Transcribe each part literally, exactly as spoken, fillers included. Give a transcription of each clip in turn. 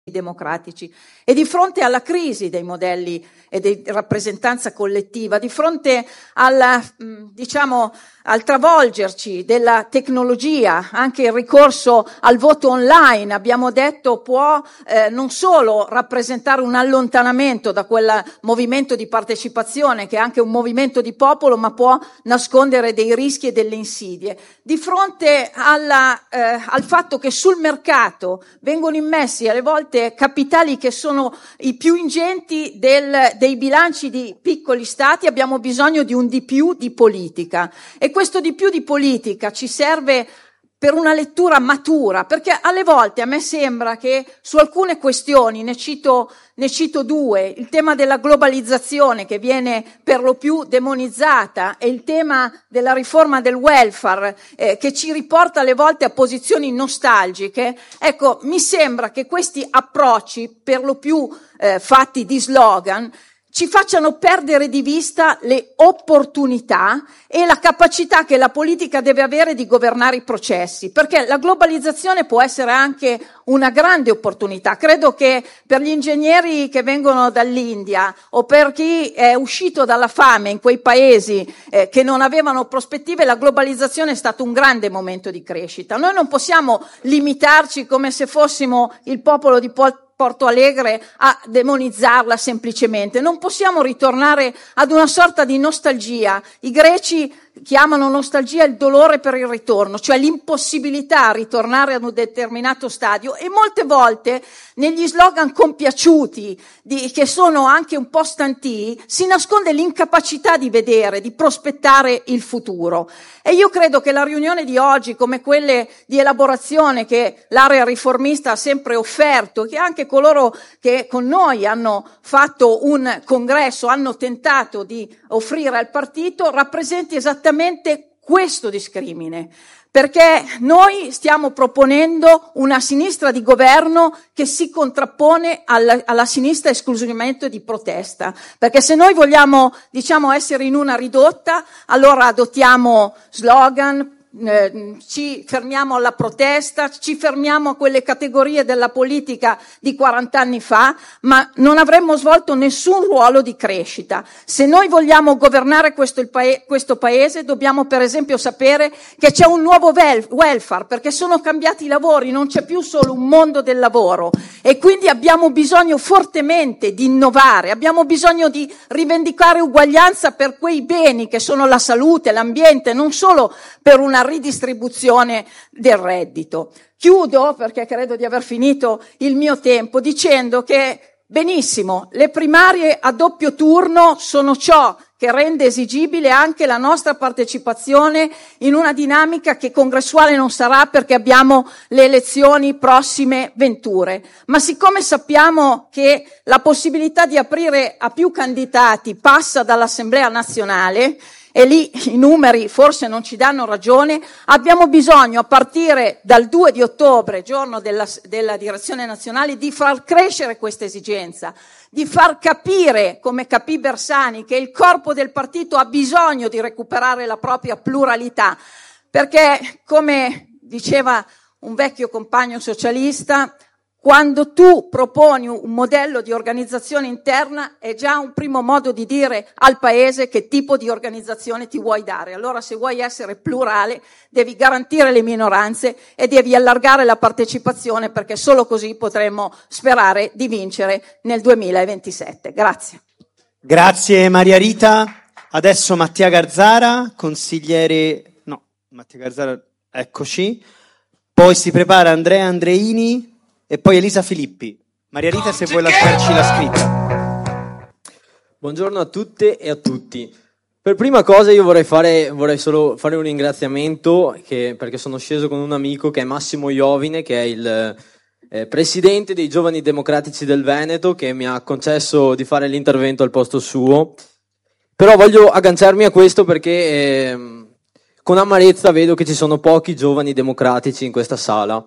democratici e di fronte alla crisi dei modelli e di rappresentanza collettiva, di fronte al, diciamo, al travolgerci della tecnologia, anche il ricorso al voto online, abbiamo detto, può eh, non solo rappresentare un allontanamento da quel movimento di partecipazione che è anche un movimento di popolo, ma può nascondere dei rischi e delle insidie. Di fronte alla, eh, al fatto che sul mercato vengono immessi alle volte capitali che sono i più ingenti del, dei bilanci di piccoli stati, abbiamo bisogno di un di più di politica, e questo di più di politica ci serve per una lettura matura, perché alle volte a me sembra che su alcune questioni, ne cito, ne cito due, il tema della globalizzazione che viene per lo più demonizzata e il tema della riforma del welfare eh, che ci riporta alle volte a posizioni nostalgiche, ecco, mi sembra che questi approcci per lo più eh, fatti di slogan ci facciano perdere di vista le opportunità e la capacità che la politica deve avere di governare i processi, perché la globalizzazione può essere anche una grande opportunità. Credo che per gli ingegneri che vengono dall'India o per chi è uscito dalla fame in quei paesi eh, che non avevano prospettive, la globalizzazione è stato un grande momento di crescita. Noi non possiamo limitarci come se fossimo il popolo di Pol- Porto Alegre a demonizzarla semplicemente. Non possiamo ritornare ad una sorta di nostalgia. I greci chiamano nostalgia il dolore per il ritorno, cioè l'impossibilità a ritornare ad un determinato stadio, e molte volte negli slogan compiaciuti, di, che sono anche un po' stantii, si nasconde l'incapacità di vedere, di prospettare il futuro. E io credo che la riunione di oggi, come quelle di elaborazione che l'area riformista ha sempre offerto, che anche coloro che con noi hanno fatto un congresso, hanno tentato di offrire al partito, rappresenti esattamente questo discrimine, perché noi stiamo proponendo una sinistra di governo che si contrappone alla, alla sinistra esclusivamente di protesta, perché se noi vogliamo, diciamo, essere in una ridotta, allora adottiamo slogan, Eh, ci fermiamo alla protesta, ci fermiamo a quelle categorie della politica di quaranta anni fa, ma non avremmo svolto nessun ruolo di crescita. Se noi vogliamo governare questo, il paese, questo paese, dobbiamo per esempio sapere che c'è un nuovo wel- welfare, perché sono cambiati i lavori, non c'è più solo un mondo del lavoro, e quindi abbiamo bisogno fortemente di innovare, abbiamo bisogno di rivendicare uguaglianza per quei beni che sono la salute, l'ambiente, non solo per una ridistribuzione del reddito. Chiudo, perché credo di aver finito il mio tempo, dicendo che benissimo, le primarie a doppio turno sono ciò che rende esigibile anche la nostra partecipazione in una dinamica che congressuale non sarà, perché abbiamo le elezioni prossime venture. Ma siccome sappiamo che la possibilità di aprire a più candidati passa dall'Assemblea nazionale, e lì i numeri forse non ci danno ragione, abbiamo bisogno a partire dal due di ottobre, giorno della, della direzione nazionale, di far crescere questa esigenza, di far capire, come capì Bersani, che il corpo del partito ha bisogno di recuperare la propria pluralità, perché, come diceva un vecchio compagno socialista, quando tu proponi un modello di organizzazione interna è già un primo modo di dire al paese che tipo di organizzazione ti vuoi dare. Allora, se vuoi essere plurale, devi garantire le minoranze e devi allargare la partecipazione, perché solo così potremo sperare di vincere nel duemilaventisette. Grazie. Grazie Maria Rita. Adesso Mattia Garzara, consigliere... No, Mattia Garzara, eccoci. Poi si prepara Andrea Andreini e poi Elisa Filippi. Maria Rita, se vuoi lasciarci la scritta. Buongiorno a tutte e a tutti. Per prima cosa io vorrei fare, vorrei solo fare un ringraziamento, che, perché sono sceso con un amico che è Massimo Iovine, che è il eh, presidente dei Giovani Democratici del Veneto, che mi ha concesso di fare l'intervento al posto suo. Però voglio agganciarmi a questo perché eh, con amarezza vedo che ci sono pochi giovani democratici in questa sala.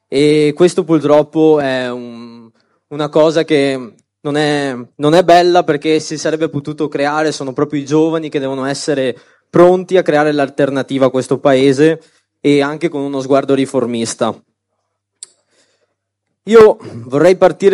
E questo purtroppo è un, una cosa che non è, non è bella, perché si sarebbe potuto creare, sono proprio i giovani che devono essere pronti a creare l'alternativa a questo paese, e anche con uno sguardo riformista. Io vorrei partire